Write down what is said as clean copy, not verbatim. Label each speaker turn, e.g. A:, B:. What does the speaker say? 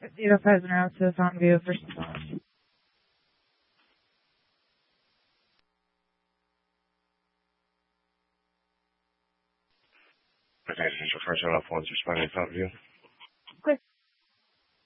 A: 05 and out to Fountain View, first response.
B: Okay, this is your first one off one's responding to Fountain View.